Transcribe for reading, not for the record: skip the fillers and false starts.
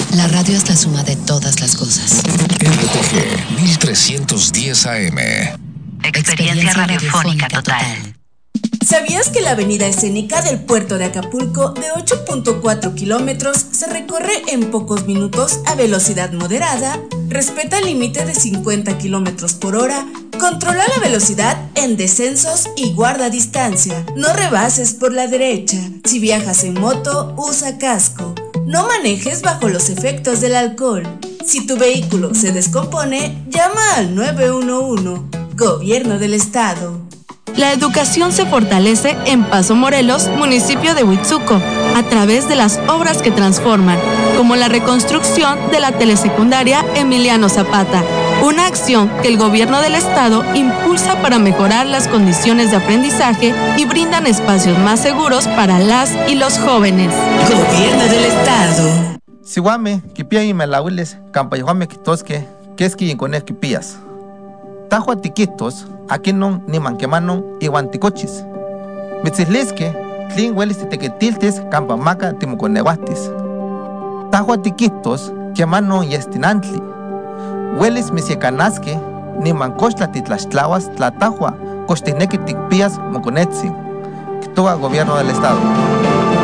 La radio es la suma de todas las cosas. RTG 1310 AM. Experiencia radiofónica total. ¿Sabías que la avenida escénica del puerto de Acapulco, de 8.4 kilómetros, se recorre en pocos minutos a velocidad moderada? Respeta el límite de 50 kilómetros por hora, controla la velocidad en descensos y guarda distancia. No rebases por la derecha. Si viajas en moto, usa casco. No manejes bajo los efectos del alcohol. Si tu vehículo se descompone, llama al 911. Gobierno del Estado. La educación se fortalece en Paso Morelos, municipio de Huitzuco, a través de las obras que transforman, como la reconstrucción de la telesecundaria Emiliano Zapata, una acción que el gobierno del estado impulsa para mejorar las condiciones de aprendizaje y brindan espacios más seguros para las y los jóvenes. Gobierno del Estado. Siwame, kipia y malawiles, campayahuame kitosque, keski incones kipías. Tajua tiquitos, aquí no ni manquemanon iwan ticochis. Mitzisleske, tlin huelis titequetiltes, campamaca timuconewastis. Tajua tiquitos, quemano yestinantli. Huelis misiecanasque, ni mancochla titlaxtlahuas, tlatajua, cochtineque ticpías moconetzin. Kitoa Gobierno del Estado.